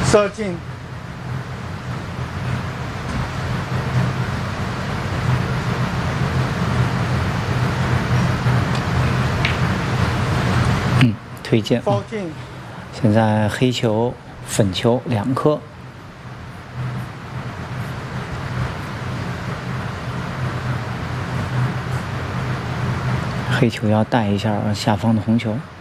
射进。 推荐。现在黑球、粉球2颗。黑球要带一下下方的红球。